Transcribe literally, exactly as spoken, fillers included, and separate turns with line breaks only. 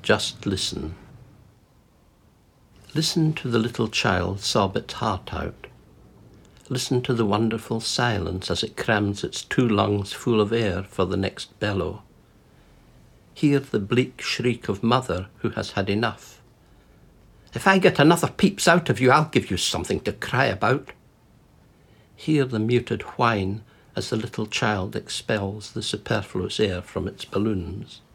Just listen. Listen to the little child sob its heart out. Listen to the wonderful silence as it crams its two lungs full of air for the next bellow. Hear the bleak shriek of mother who has had enough. If I get another peeps out of you, I'll give you something to cry about. Hear the muted whine as the little child expels the superfluous air from its balloons.